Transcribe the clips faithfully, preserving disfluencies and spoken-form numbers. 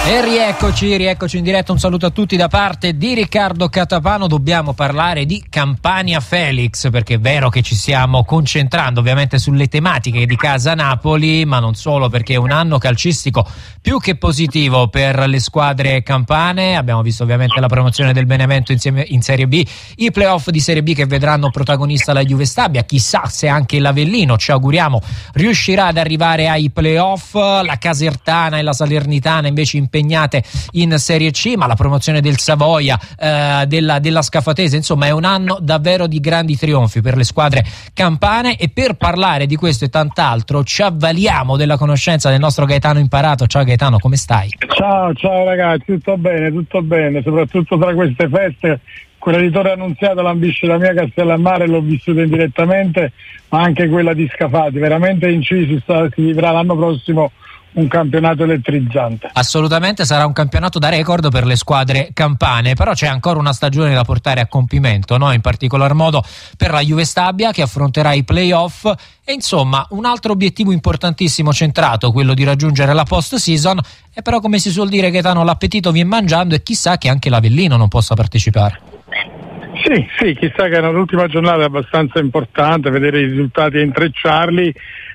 E rieccoci, rieccoci in diretta. Un saluto a tutti da parte di Riccardo Catapano. Dobbiamo parlare di Campania Felix, perché è vero che ci stiamo concentrando ovviamente sulle tematiche di Casa Napoli, ma non solo, perché è un anno calcistico più che positivo per le squadre campane. Abbiamo visto ovviamente la promozione del Benevento insieme in Serie B, i playoff di Serie B che vedranno protagonista la Juve Stabia. Chissà se anche l'Avellino, ci auguriamo, riuscirà ad arrivare ai playoff. La Casertana e la Salernitana invece impegnate in Serie C, ma la promozione del Savoia, eh, della, della Scafatese, insomma è un anno davvero di grandi trionfi per le squadre campane. E per parlare di questo e tant'altro ci avvaliamo della conoscenza del nostro Gaetano Imparato. Ciao Gaetano, come stai? Ciao, ciao ragazzi, tutto bene, tutto bene, soprattutto tra queste feste. Quella di Torre Annunziata l'ambisce la mia Castellammare, l'ho vissuta indirettamente, ma anche quella di Scafati, veramente incisi. Si vivrà l'anno prossimo un campionato elettrizzante. Assolutamente sarà un campionato da record per le squadre campane, però c'è ancora una stagione da portare a compimento, no? In particolar modo per la Juve Stabia, che affronterà i playoff, e insomma un altro obiettivo importantissimo centrato, quello di raggiungere la post season. E però, come si suol dire, Gaetano, l'appetito viene mangiando e chissà che anche l'Avellino non possa partecipare. Sì, sì, chissà che l'ultima giornata è abbastanza importante, vedere i risultati e intrecciarli.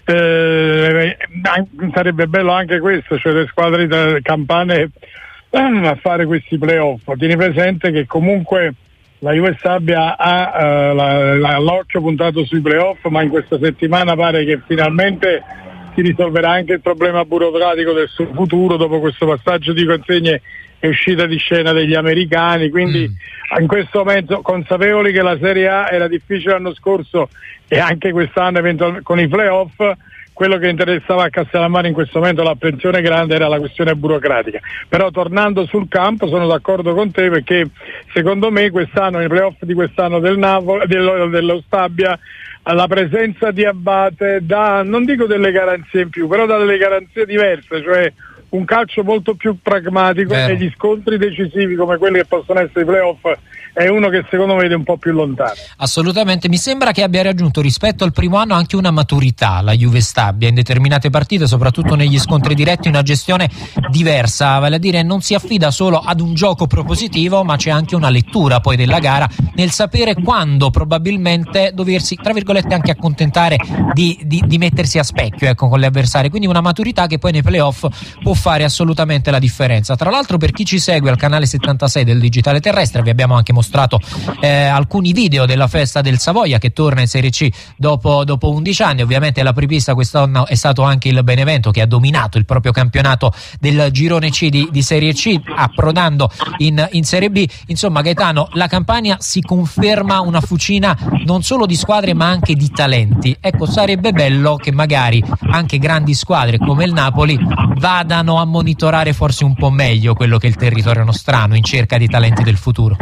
Eh, sarebbe bello anche questo, cioè le squadre campane eh, a fare questi playoff. Tieni presente che comunque la Juve Stabia ha eh, la, la, l'occhio puntato sui playoff, ma in questa settimana pare che finalmente si risolverà anche il problema burocratico del suo futuro dopo questo passaggio di consegne e uscita di scena degli americani, quindi mm. in questo momento, consapevoli che la Serie A era difficile l'anno scorso e anche quest'anno eventualmente con i playoff, quello che interessava a Castellammare in questo momento, l'attenzione grande, era la questione burocratica. Però tornando sul campo sono d'accordo con te, perché secondo me quest'anno, nei playoff di quest'anno del Napoli, dello, dello Stabia, la presenza di Abate dà, non dico delle garanzie in più, però dà delle garanzie diverse, cioè un calcio molto più pragmatico. Vero. E gli scontri decisivi come quelli che possono essere i playoff è uno che secondo me vede un po' più lontano. Assolutamente, mi sembra che abbia raggiunto rispetto al primo anno anche una maturità la Juve Stabia in determinate partite, soprattutto negli scontri diretti, una gestione diversa, vale a dire non si affida solo ad un gioco propositivo, ma c'è anche una lettura poi della gara nel sapere quando probabilmente doversi, tra virgolette, anche accontentare di, di, di mettersi a specchio, ecco, con gli avversari, quindi una maturità che poi nei playoff può fare assolutamente la differenza. Tra l'altro, per chi ci segue al canale settantasei del Digitale Terrestre, vi abbiamo anche mostrato eh, alcuni video della festa del Savoia che torna in Serie C dopo, dopo undici anni. Ovviamente l'apripista quest'anno è stato anche il Benevento, che ha dominato il proprio campionato del girone C di, di Serie C, approdando in, in Serie B. Insomma, Gaetano, la Campania si conferma una fucina non solo di squadre ma anche di talenti. Ecco, sarebbe bello che magari anche grandi squadre come il Napoli vadano a monitorare forse un po' meglio quello che è il territorio nostrano in cerca di talenti del futuro.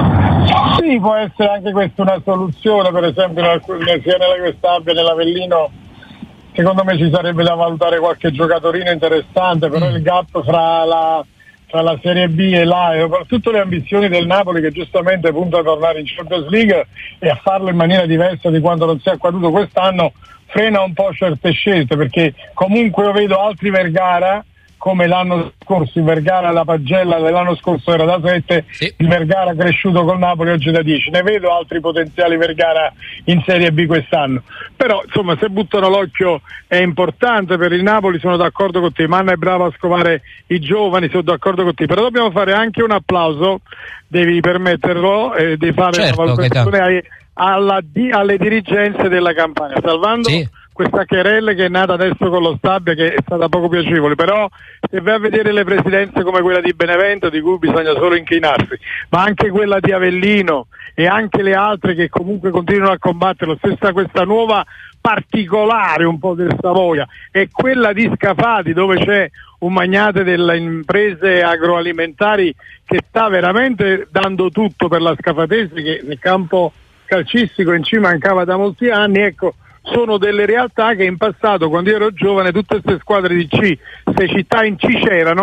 Sì, può essere anche questa una soluzione, per esempio sia nella Juve Stabia che nell'Avellino secondo me ci sarebbe da valutare qualche giocatorino interessante, però mm. il gap fra la, tra la Serie B e l'A, e soprattutto le ambizioni del Napoli, che giustamente punta a tornare in Champions League e a farlo in maniera diversa di quanto non sia accaduto quest'anno, frena un po' certe scelte, perché comunque io vedo altri Vergara come l'anno scorso. Il Vergara, la pagella dell'anno scorso era da sette, sì. Il Vergara cresciuto col Napoli oggi da dieci. Ne vedo altri potenziali Vergara in Serie B quest'anno, però insomma se buttano l'occhio è importante per il Napoli. Sono d'accordo con te, Manna è bravo a scovare i giovani, sono d'accordo con te, però dobbiamo fare anche un applauso, devi permetterlo, e eh, di fare certo, una valutazione ai, alla, di, alle dirigenze della Campania, salvando sì. questa querella che è nata adesso con lo Stabia, che è stata poco piacevole. Però se vai a vedere le presidenze come quella di Benevento, di cui bisogna solo inchinarsi, ma anche quella di Avellino e anche le altre che comunque continuano a combattere, lo stessa questa nuova particolare un po' del Savoia, e quella di Scafati, dove c'è un magnate delle imprese agroalimentari che sta veramente dando tutto per la Scafatese, che nel campo calcistico in ci mancava da molti anni. Ecco, sono delle realtà che in passato, quando io ero giovane, tutte queste squadre di C, queste città in C c'erano,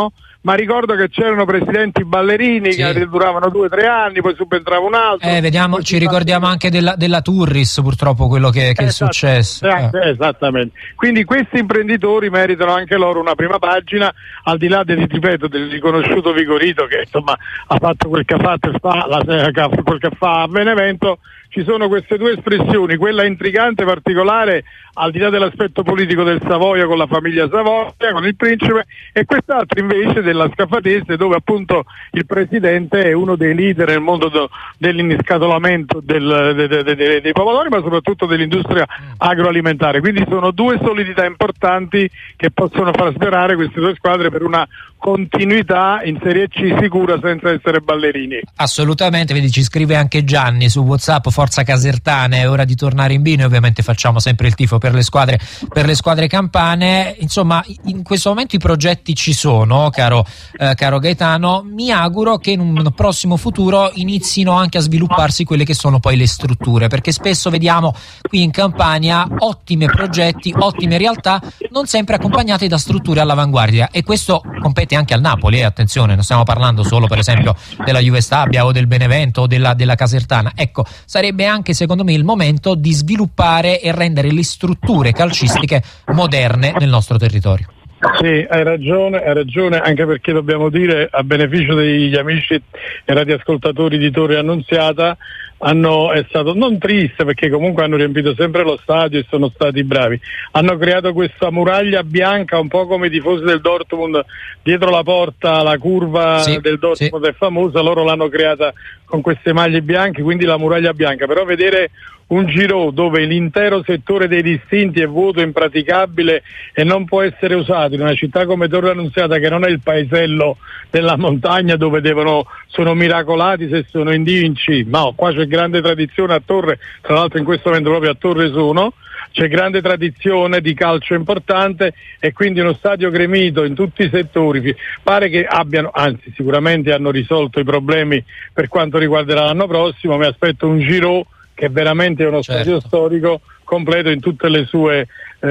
ma ricordo che c'erano presidenti ballerini, sì, che duravano due o tre anni, poi subentrava un altro. Eh, vediamo, ci ricordiamo anche della, della Turris, purtroppo, quello che, che esatto, è successo. Eh. Esattamente. Quindi questi imprenditori meritano anche loro una prima pagina, al di là del, ripeto, del riconosciuto Vigorito, che insomma ha fatto quel che ha fatto e fa, la, quel che fa a Benevento. Ci sono queste due espressioni, quella intrigante particolare al di là dell'aspetto politico del Savoia con la famiglia Savoia, con il principe, e quest'altra invece della Scafatese, dove appunto il presidente è uno dei leader nel mondo do, dell'inscatolamento del, de, de, de, de, dei pomodori, ma soprattutto dell'industria agroalimentare. Quindi sono due solidità importanti che possono far sperare queste due squadre per una continuità in Serie C sicura senza essere ballerini. Assolutamente, vedi, ci scrive anche Gianni su WhatsApp: forza Casertana, è ora di tornare in B. Noi ovviamente facciamo sempre il tifo per le squadre per le squadre campane. Insomma, in questo momento i progetti ci sono, caro, eh, caro Gaetano. Mi auguro che in un prossimo futuro inizino anche a svilupparsi quelle che sono poi le strutture, perché spesso vediamo qui in Campania ottimi progetti, ottime realtà, non sempre accompagnati da strutture all'avanguardia, e questo compete anche al Napoli, eh, attenzione, non stiamo parlando solo per esempio della Juve Stabia o del Benevento o della, della Casertana. Ecco, sarebbe anche secondo me il momento di sviluppare e rendere le strutture calcistiche moderne nel nostro territorio. Sì, hai ragione, hai ragione, anche perché dobbiamo dire, a beneficio degli amici e radioascoltatori di Torre Annunziata, hanno, è stato non triste, perché comunque hanno riempito sempre lo stadio e sono stati bravi, hanno creato questa muraglia bianca un po' come i tifosi del Dortmund dietro la porta, la curva sì, del Dortmund sì. È famosa, loro l'hanno creata con queste maglie bianche, quindi la muraglia bianca. Però vedere un Giro dove l'intero settore dei distinti è vuoto, impraticabile e non può essere usato in una città come Torre Annunziata, che non è il paesello della montagna dove devono, sono miracolati se sono in D in C, no, qua c'è grande tradizione a Torre, tra l'altro in questo momento proprio a Torre sono, c'è grande tradizione di calcio importante e quindi uno stadio gremito in tutti i settori. Pare che abbiano, anzi sicuramente hanno risolto i problemi per quanto riguarderà l'anno prossimo. Mi aspetto un Giro che veramente è uno certo. stadio storico completo in tutte le sue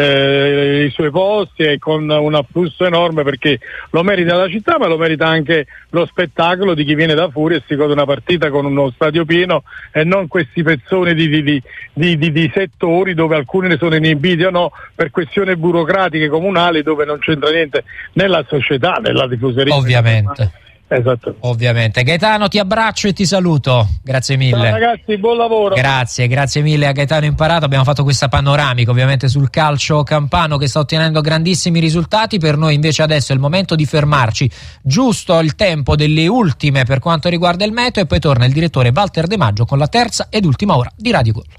eh, i suoi posti e con un afflusso enorme, perché lo merita la città, ma lo merita anche lo spettacolo di chi viene da fuori e si gode una partita con uno stadio pieno e non questi pezzoni di, di, di, di, di, di settori dove alcuni ne sono inibiti o no per questioni burocratiche comunali, dove non c'entra niente nella società, nella tifoseria. Ovviamente. Esatto. Ovviamente. Gaetano, ti abbraccio e ti saluto, grazie mille. Ciao ragazzi, buon lavoro. Grazie, grazie mille a Gaetano Imparato. Abbiamo fatto questa panoramica ovviamente sul calcio campano, che sta ottenendo grandissimi risultati. Per noi invece adesso è il momento di fermarci, giusto il tempo delle ultime per quanto riguarda il meteo, e poi torna il direttore Walter De Maggio con la terza ed ultima ora di Radio Gol.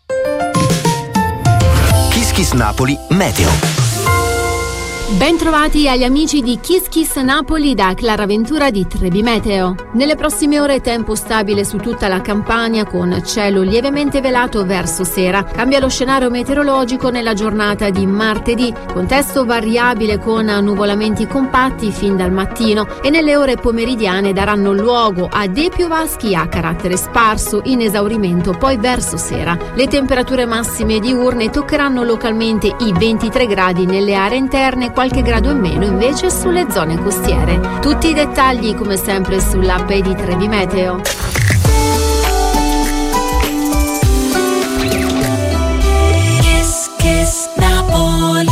Kiss Kiss Napoli Meteo. Ben trovati agli amici di Kiss Kiss Napoli da Clara Ventura di Trebi Meteo. Nelle prossime ore tempo stabile su tutta la Campania, con cielo lievemente velato verso sera. Cambia lo scenario meteorologico nella giornata di martedì, contesto variabile con nuvolamenti compatti fin dal mattino, e nelle ore pomeridiane daranno luogo a dei piovaschi a carattere sparso in esaurimento poi verso sera. Le temperature massime diurne toccheranno localmente i ventitré gradi nelle aree interne, qualche grado in meno invece sulle zone costiere. Tutti i dettagli come sempre sull'app di Trebi Meteo. Kiss Kiss Napoli.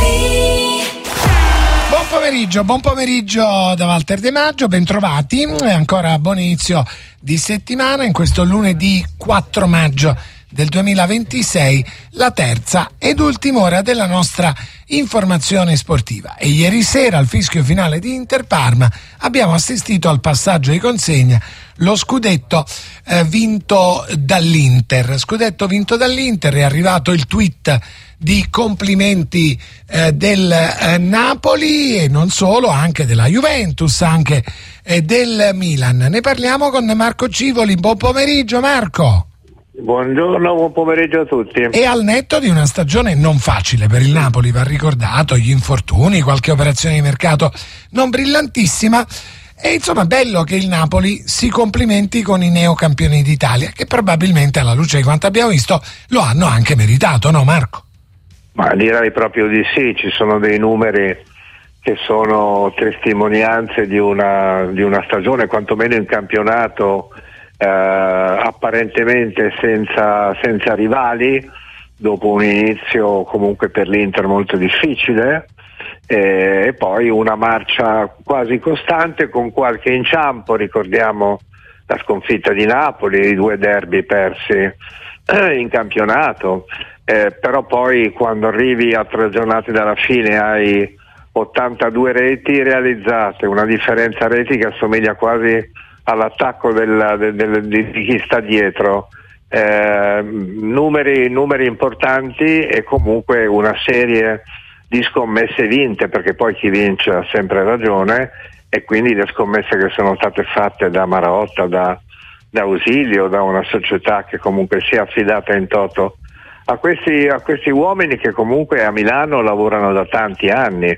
Buon pomeriggio, buon pomeriggio da Walter De Maggio, bentrovati e ancora buon inizio di settimana in questo lunedì quattro maggio del duemilaventisei, la terza ed ultima ora della nostra informazione sportiva. E ieri sera al fischio finale di Inter Parma abbiamo assistito al passaggio di consegna lo scudetto eh, vinto dall'Inter. Scudetto vinto dall'Inter, è arrivato il tweet di complimenti eh, del eh, Napoli e non solo, anche della Juventus, anche eh, del Milan. Ne parliamo con Marco Civoli. Buon pomeriggio Marco. Buongiorno, buon pomeriggio a tutti. E al netto di una stagione non facile per il Napoli, va ricordato, gli infortuni, qualche operazione di mercato non brillantissima, e insomma bello che il Napoli si complimenti con i neocampioni d'Italia, che probabilmente alla luce di quanto abbiamo visto lo hanno anche meritato, no Marco? Ma direi proprio di sì, ci sono dei numeri che sono testimonianze di una, di una stagione, quantomeno in campionato, eh, apparentemente senza, senza rivali, dopo un inizio comunque per l'Inter molto difficile, eh, e poi una marcia quasi costante con qualche inciampo. Ricordiamo la sconfitta di Napoli, i due derby persi eh, in campionato, eh, però poi quando arrivi a tre giornate dalla fine hai ottantadue reti realizzate, una differenza reti che assomiglia quasi all'attacco del, del, del, di, di chi sta dietro, eh, numeri, numeri importanti e comunque una serie di scommesse vinte, perché poi chi vince ha sempre ragione, e quindi le scommesse che sono state fatte da Marotta, da, da Ausilio, da una società che comunque si è affidata in toto a questi, a questi uomini che comunque a Milano lavorano da tanti anni,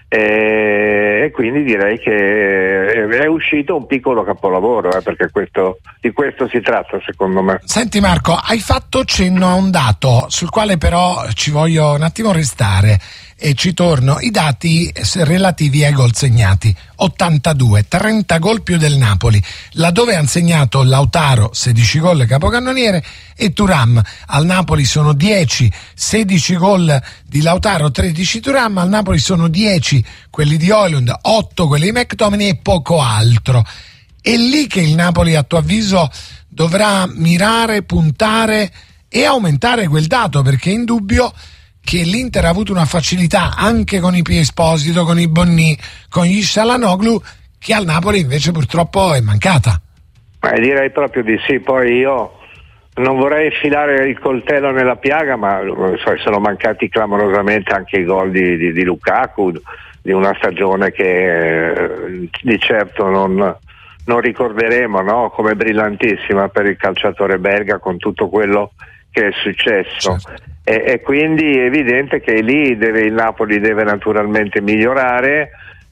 e, e quindi direi che è uscito un piccolo capolavoro, eh, perché questo, di questo si tratta secondo me. Senti Marco, hai fatto cenno a un dato sul quale però ci voglio un attimo restare e ci torno, i dati relativi ai gol segnati: ottantadue, trenta gol più del Napoli, laddove hanno segnato Lautaro sedici gol capocannoniere e Thuram. Al Napoli sono dieci, sedici gol di Lautaro, tredici Thuram, al Napoli sono dieci quelli di Højlund, otto quelli di McTominay e poco altro. È lì che il Napoli, a tuo avviso, dovrà mirare, puntare e aumentare quel dato, perché è indubbio che l'Inter ha avuto una facilità anche con i Pie Esposito, con i Bonni, con gli Çalhanoğlu, che al Napoli invece purtroppo è mancata. Eh, direi proprio di sì. Poi io non vorrei filare il coltello nella piaga, ma sono mancati clamorosamente anche i gol di, di, di Lukaku, di una stagione che eh, di certo non, non ricorderemo, no? Come brillantissima per il calciatore belga, con tutto quello che è successo. Certo. E, e quindi è evidente che lì deve, il Napoli deve naturalmente migliorare.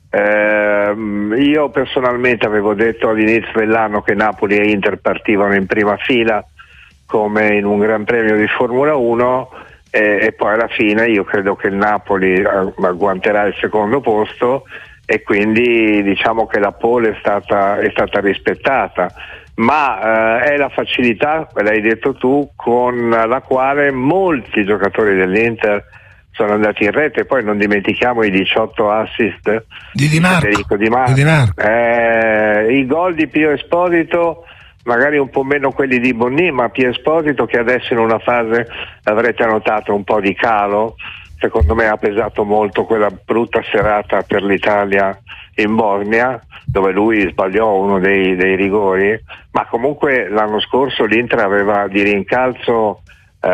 Eh, io personalmente avevo detto all'inizio dell'anno che Napoli e Inter partivano in prima fila come in un Gran Premio di Formula uno, e, e poi alla fine io credo che il Napoli agguanterà il secondo posto, e quindi diciamo che la pole è stata, è stata rispettata. Ma eh, è la facilità, l'hai detto tu, con la quale molti giocatori dell'Inter sono andati in rete. Poi non dimentichiamo i diciotto assist di Di Marco, Federico Di Marco. Di Di Marco. Eh, i gol di Pio Esposito, magari un po' meno quelli di Bonni, ma Pio Esposito, che adesso in una fase avrete notato un po' di calo, secondo me ha pesato molto quella brutta serata per l'Italia in Bosnia, dove lui sbagliò uno dei, dei rigori, ma comunque l'anno scorso l'Inter aveva di rincalzo eh,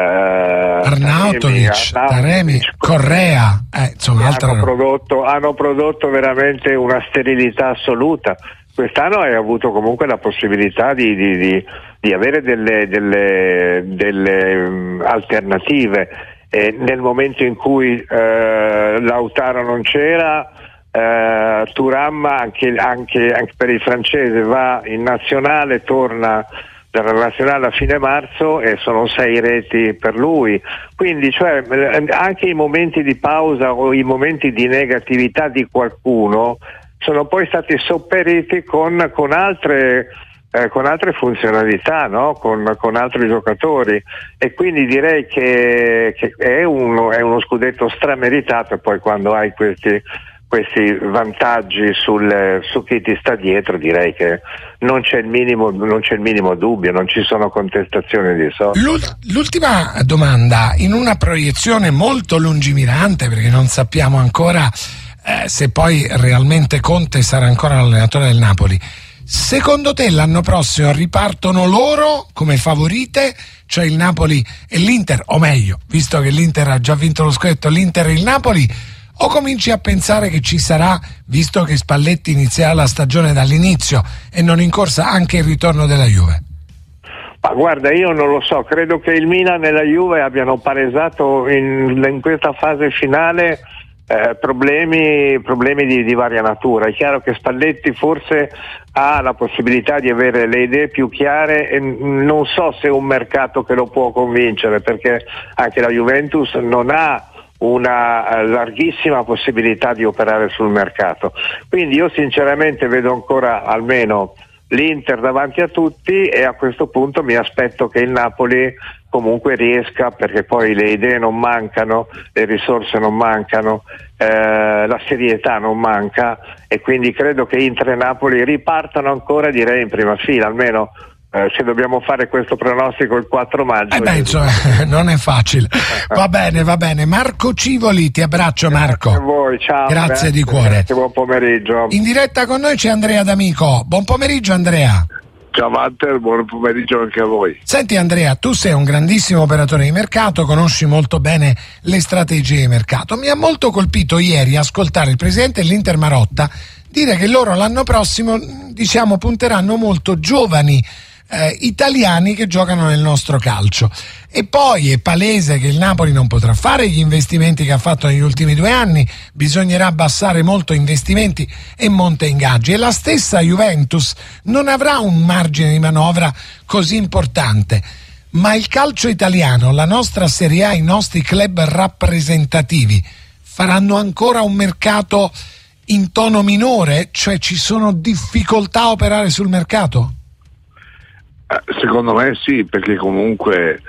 Arnautovic, Taremi, Correa, eh, insomma, altra... hanno, prodotto, hanno prodotto veramente una sterilità assoluta. Quest'anno hai avuto comunque la possibilità di, di, di, di avere delle, delle, delle um, alternative, e nel momento in cui eh, Lautaro non c'era, Uh, Thuram anche, anche, anche per il francese va in nazionale, torna dalla nazionale a fine marzo e sono sei reti per lui. Quindi cioè, anche i momenti di pausa o i momenti di negatività di qualcuno sono poi stati sopperiti con, con altre eh, con altre funzionalità, no? con, con altri giocatori, e quindi direi che, che è, uno, è uno scudetto strameritato. E poi quando hai questi questi vantaggi sul, su chi ti sta dietro, direi che non c'è il minimo, non c'è il minimo dubbio, non ci sono contestazioni di sorta. L'ultima domanda, in una proiezione molto lungimirante, perché non sappiamo ancora eh, se poi realmente Conte sarà ancora l'allenatore del Napoli, secondo te l'anno prossimo ripartono loro come favorite, cioè il Napoli e l'Inter, o meglio, visto che l'Inter ha già vinto lo scudetto, l'Inter e il Napoli, o cominci a pensare che ci sarà, visto che Spalletti inizierà la stagione dall'inizio e non in corsa, anche il ritorno della Juve? Ma guarda, io non lo so, credo che il Milan e la Juve abbiano palesato in, in questa fase finale eh, problemi, problemi di, di varia natura. È chiaro che Spalletti forse ha la possibilità di avere le idee più chiare, e non so se è un mercato che lo può convincere, perché anche la Juventus non ha una larghissima possibilità di operare sul mercato. Quindi io sinceramente vedo ancora almeno l'Inter davanti a tutti, e a questo punto mi aspetto che il Napoli comunque riesca, perché poi le idee non mancano, le risorse non mancano, eh, la serietà non manca, e quindi credo che Inter e Napoli ripartano ancora, direi in prima fila, almeno eh, se dobbiamo fare questo pronostico il quattro maggio. Eh beh, insomma, non è facile. Va bene, va bene. Marco Civoli, ti abbraccio Marco. Grazie a voi, ciao. Grazie, grazie di cuore. Grazie, buon pomeriggio. In diretta con noi c'è Andrea D'Amico. Buon pomeriggio Andrea. Ciao Walter, buon pomeriggio anche a voi. Senti Andrea, tu sei un grandissimo operatore di mercato, conosci molto bene le strategie di mercato. Mi ha molto colpito ieri ascoltare il presidente dell'Inter Marotta dire che loro l'anno prossimo, diciamo, punteranno molto giovani eh, italiani che giocano nel nostro calcio. E poi è palese che il Napoli non potrà fare gli investimenti che ha fatto negli ultimi due anni, bisognerà abbassare molto investimenti e monte ingaggi, e la stessa Juventus non avrà un margine di manovra così importante. Ma il calcio italiano, la nostra Serie A, i nostri club rappresentativi faranno ancora un mercato in tono minore? Cioè ci sono difficoltà a operare sul mercato? Secondo me sì, perché comunque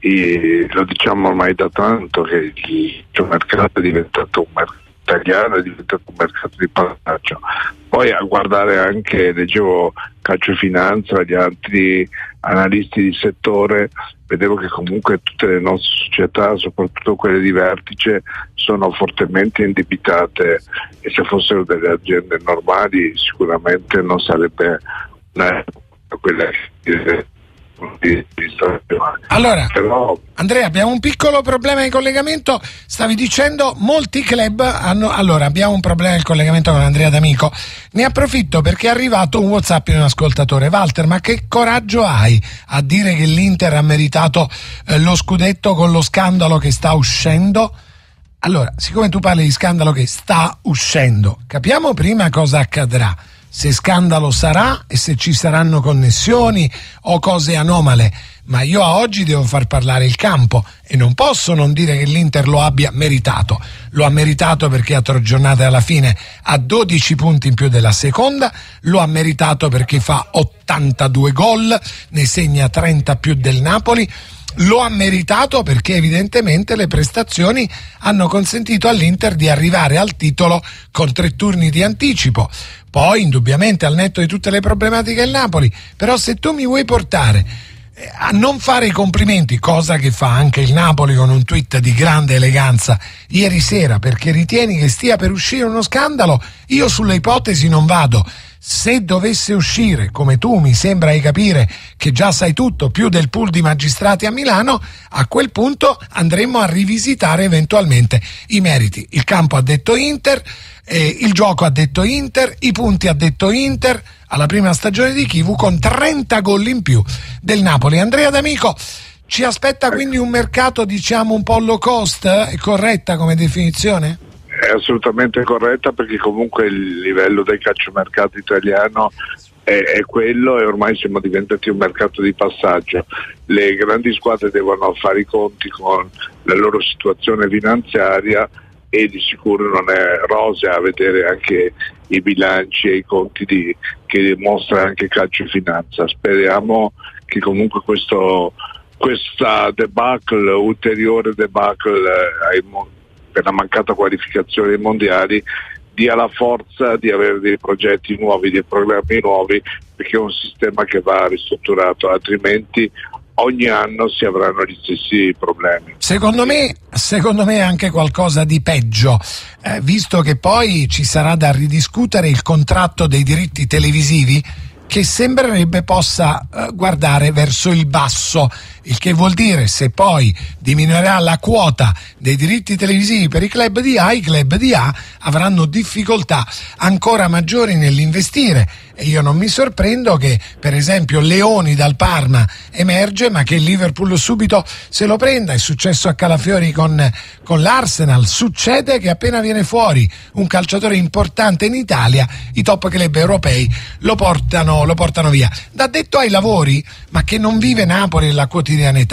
eh, lo diciamo ormai da tanto che il mercato è diventato un mercato italiano, è diventato un mercato di passaggio. Poi a guardare anche, leggevo Calcio Finanza, gli altri analisti di settore, vedevo che comunque tutte le nostre società, soprattutto quelle di vertice, sono fortemente indebitate, e se fossero delle aziende normali sicuramente non sarebbe una, quella di, di, di allora Però, Andrea, abbiamo un piccolo problema di collegamento. Stavi dicendo molti club hanno... Allora, abbiamo un problema di collegamento con Andrea D'Amico. Ne approfitto perché è arrivato un WhatsApp di un ascoltatore. Walter, ma che coraggio hai a dire che l'Inter ha meritato eh, lo scudetto con lo scandalo che sta uscendo? Allora, siccome tu parli di scandalo che sta uscendo, capiamo prima cosa accadrà, se scandalo sarà e se ci saranno connessioni o cose anomale. Ma io a oggi devo far parlare il campo e non posso non dire che l'Inter lo abbia meritato. Lo ha meritato perché a tre giornate alla fine ha dodici punti in più della seconda, lo ha meritato perché fa ottantadue gol, ne segna trenta più del Napoli, lo ha meritato perché evidentemente le prestazioni hanno consentito all'Inter di arrivare al titolo con tre turni di anticipo. Poi indubbiamente al netto di tutte le problematiche del Napoli, però se tu mi vuoi portare a non fare i complimenti, cosa che fa anche il Napoli con un tweet di grande eleganza ieri sera, perché ritieni che stia per uscire uno scandalo, io sulle ipotesi non vado. Se dovesse uscire, come tu mi sembra di capire che già sai tutto, più del pool di magistrati a Milano, a quel punto andremo a rivisitare eventualmente i meriti. Il campo ha detto Inter, eh, il gioco ha detto Inter, i punti ha detto Inter alla prima stagione di Chivu con trenta gol in più del Napoli. Andrea D'Amico, ci aspetta quindi un mercato diciamo un po' low cost? È corretta come definizione? È assolutamente corretta, perché comunque il livello del calciomercato italiano è, è quello, e ormai siamo diventati un mercato di passaggio. Le grandi squadre devono fare i conti con la loro situazione finanziaria, e di sicuro non è rosea vedere anche i bilanci e i conti di, che mostra anche Calcio Finanza. Speriamo che comunque questo questa debacle, ulteriore debacle eh, ai mondiali, per la mancata qualificazione ai mondiali, dia la forza di avere dei progetti nuovi, dei programmi nuovi, perché è un sistema che va ristrutturato, altrimenti ogni anno si avranno gli stessi problemi. Secondo me, secondo me è anche qualcosa di peggio, eh, visto che poi ci sarà da ridiscutere il contratto dei diritti televisivi, che sembrerebbe possa eh, guardare verso il basso, il che vuol dire se poi diminuirà la quota dei diritti televisivi per i club di A, i club di A avranno difficoltà ancora maggiori nell'investire, e io non mi sorprendo che per esempio Leoni dal Parma emerge, ma che il Liverpool subito se lo prenda. È successo a Calafiori con, con l'Arsenal, succede che appena viene fuori un calciatore importante in Italia i top club europei lo portano, lo portano via. Da detto ai lavori, ma che non vive Napoli la quotidianità,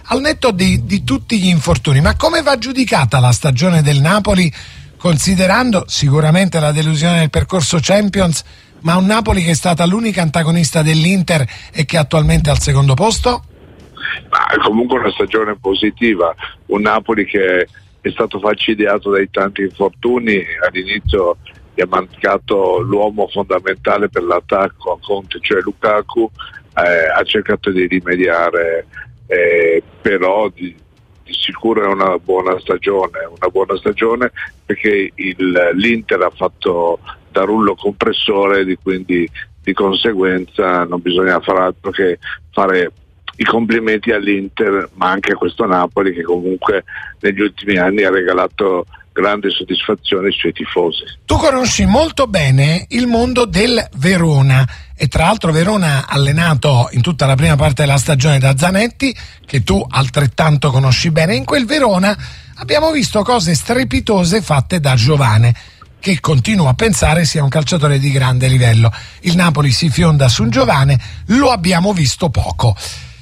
al netto di, di tutti gli infortuni, ma come va giudicata la stagione del Napoli, considerando sicuramente la delusione del percorso Champions, ma un Napoli che è stata l'unica antagonista dell'Inter e che è attualmente al secondo posto? Ma è comunque una stagione positiva, un Napoli che è stato falcidiato dai tanti infortuni. All'inizio gli è mancato l'uomo fondamentale per l'attacco a Conte, cioè Lukaku, eh, ha cercato di rimediare, eh, però di, di sicuro è una buona stagione, una buona stagione perché il, l'Inter ha fatto da rullo compressore, di quindi di conseguenza non bisogna fare altro che fare i complimenti all'Inter, ma anche a questo Napoli che comunque negli ultimi anni ha regalato grande soddisfazione ai suoi tifosi. Tu conosci molto bene il mondo del Verona e tra l'altro Verona allenato in tutta la prima parte della stagione da Zanetti, che tu altrettanto conosci bene. In quel Verona abbiamo visto cose strepitose fatte da Giovane, che continuo a pensare sia un calciatore di grande livello. Il Napoli si fionda su Giovane, lo abbiamo visto poco.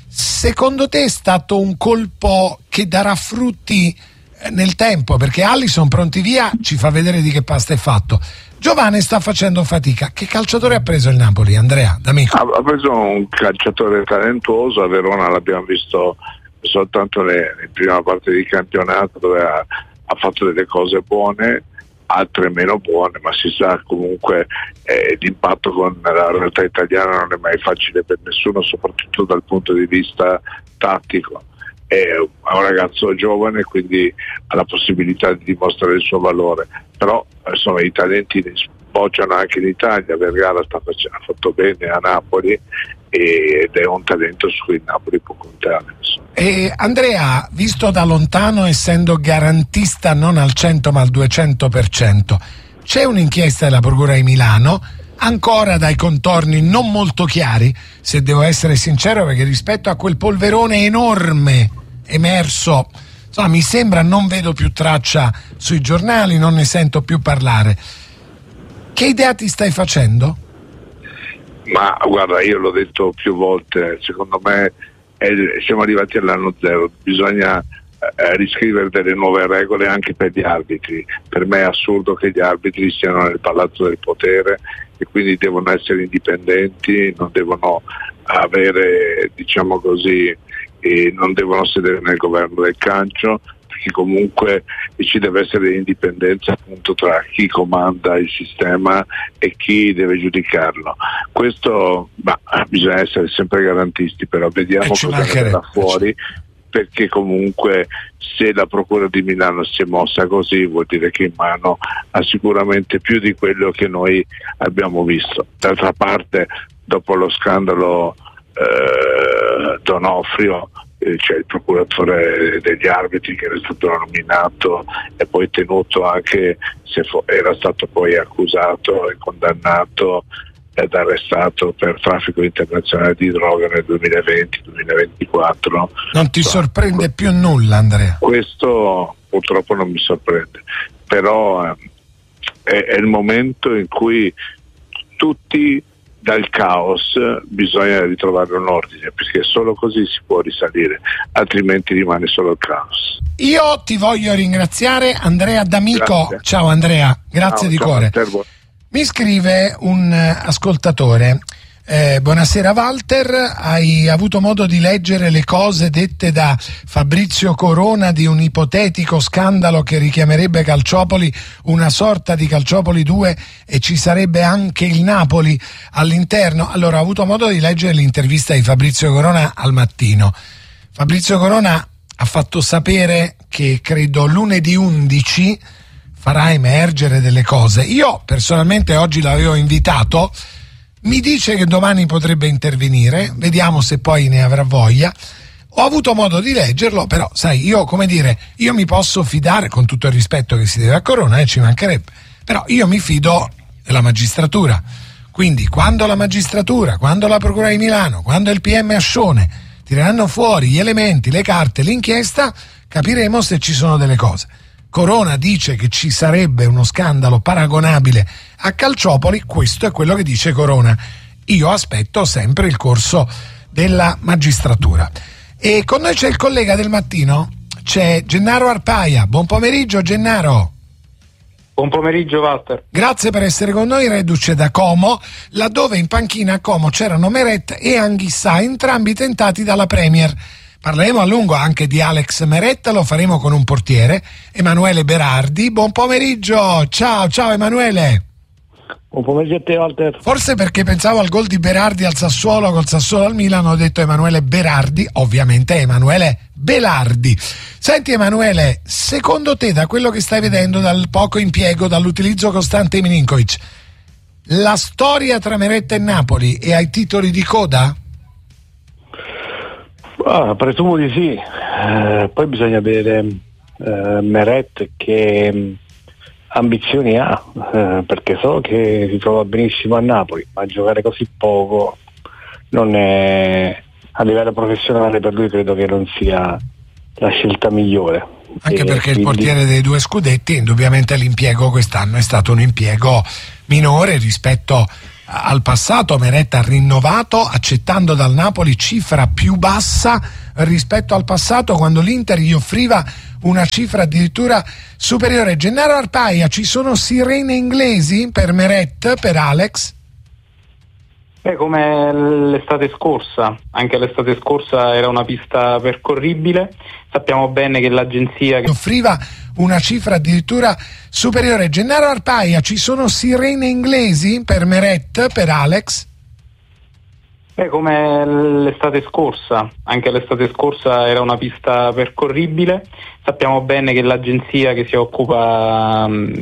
Secondo te è stato un colpo che darà frutti nel tempo? Perché Alisson pronti via ci fa vedere di che pasta è fatto. Giovane sta facendo fatica. Che calciatore ha preso il Napoli, Andrea D'Amico? Ha, ha preso un calciatore talentuoso. A Verona l'abbiamo visto soltanto nella prima parte di campionato, dove ha, ha fatto delle cose buone, altre meno buone, ma si sa comunque eh, l'impatto con la realtà italiana non è mai facile per nessuno, soprattutto dal punto di vista tattico. È un ragazzo giovane, quindi ha la possibilità di dimostrare il suo valore, però insomma i talenti sbocciano anche in Italia. Vergara sta facendo, ha fatto bene a Napoli ed è un talento su cui il Napoli può contare. E Andrea, visto da lontano, essendo garantista non al cento ma al duecento per cento, c'è un'inchiesta della Procura di Milano, ancora dai contorni non molto chiari, se devo essere sincero, perché rispetto a quel polverone enorme emerso, insomma, mi sembra, non vedo più traccia sui giornali, non ne sento più parlare. Che idea ti stai facendo? Ma guarda, io l'ho detto più volte, secondo me è, siamo arrivati all'anno zero, bisogna eh, riscrivere delle nuove regole anche per gli arbitri. Per me è assurdo che gli arbitri siano nel palazzo del potere e quindi devono essere indipendenti, non devono avere, diciamo così, eh, non devono sedere nel governo del calcio, perché comunque ci deve essere indipendenza appunto tra chi comanda il sistema e chi deve giudicarlo. Questo, ma bisogna essere sempre garantisti, però vediamo eh, cosa verrà fuori, perché comunque se la Procura di Milano si è mossa così vuol dire che in mano ha sicuramente più di quello che noi abbiamo visto. D'altra parte, dopo lo scandalo eh, D'Onofrio, c'è il procuratore degli arbitri che era stato nominato e poi tenuto anche, se fo- era stato poi accusato e condannato ed arrestato per traffico internazionale di droga nel duemilaventi duemilaventiquattro. Non ti sorprende più nulla, Andrea? Questo purtroppo non mi sorprende, però eh, è, è il momento in cui tutti dal caos bisogna ritrovare un ordine, perché solo così si può risalire, altrimenti rimane solo il caos. Io ti voglio ringraziare, Andrea D'Amico. Grazie. Ciao Andrea, grazie ciao, di ciao, cuore. Master. Mi scrive un ascoltatore: eh, buonasera Walter, hai avuto modo di leggere le cose dette da Fabrizio Corona di un ipotetico scandalo che richiamerebbe Calciopoli, una sorta di Calciopoli due, e ci sarebbe anche il Napoli all'interno? Allora, ho avuto modo di leggere l'intervista di Fabrizio Corona al Mattino. Fabrizio Corona ha fatto sapere che credo lunedì undici farà emergere delle cose. Io personalmente oggi l'avevo invitato, mi dice che domani potrebbe intervenire, vediamo se poi ne avrà voglia. Ho avuto modo di leggerlo, però sai, io come dire, io mi posso fidare, con tutto il rispetto che si deve a Corona, e eh, ci mancherebbe, però io mi fido della magistratura. Quindi quando la magistratura, quando la Procura di Milano, quando il P M Ascione tireranno fuori gli elementi, le carte, l'inchiesta, capiremo se ci sono delle cose. Corona dice che ci sarebbe uno scandalo paragonabile a Calciopoli, questo è quello che dice Corona. Io aspetto sempre il corso della magistratura. E con noi c'è il collega del mattino, c'è Gennaro Arpaia. Buon pomeriggio Gennaro. Buon pomeriggio Walter. Grazie per essere con noi, reduce da Como, laddove in panchina a Como c'erano Meret e Anghissà, entrambi tentati dalla Premier. Parleremo a lungo anche di Alex Meret, lo faremo con un portiere, Emanuele Berardi. Buon pomeriggio, ciao, ciao Emanuele. Buon pomeriggio a te Walter. Forse perché pensavo al gol di Berardi al Sassuolo, col Sassuolo al Milano, ho detto Emanuele Berardi, ovviamente Emanuele Belardi. Senti Emanuele, secondo te, da quello che stai vedendo, dal poco impiego, dall'utilizzo costante di Milinkovic, la storia tra Meret e Napoli è ai titoli di coda? Ah, presumo di sì, eh, poi bisogna vedere eh, Meret che mh, ambizioni ha, eh, perché so che si trova benissimo a Napoli, ma giocare così poco non è, a livello professionale per lui credo che non sia la scelta migliore. Anche e perché quindi... il portiere dei due scudetti, indubbiamente l'impiego quest'anno è stato un impiego minore rispetto al passato. Meret ha rinnovato accettando dal Napoli cifra più bassa rispetto al passato, quando l'Inter gli offriva una cifra addirittura superiore. Gennaro Arpaia, ci sono sirene inglesi per Meret, per Alex? Beh, come l'estate scorsa, anche l'estate scorsa era una pista percorribile, sappiamo bene che l'agenzia che offriva una cifra addirittura superiore. Gennaro Arpaia, ci sono sirene inglesi per Meret, per Alex? Beh, come l'estate scorsa, anche l'estate scorsa era una pista percorribile, sappiamo bene che l'agenzia che si occupa